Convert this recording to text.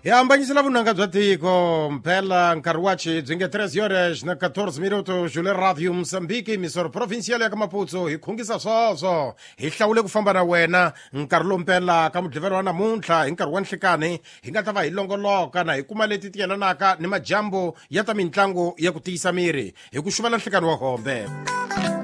Ya ambanyisela vunanga bya tiko mphela nkarhi wachi byi nge 3 horas na 14 minutos jule radio Mozambique misoro provincial ya ka Maputo hi khungisa swoswo hi hlawule ku famba na wena nkarhi lowu mpela ka mudlivelo wa namuntlha hi nkarhi wa nhlekani hi nga ta va hi longoloka na hi kuma leti ti yelanaka ni majambo ya ta mitlangu ya ku tiyisa miri hi ku xuvala nhlekani wa hombe.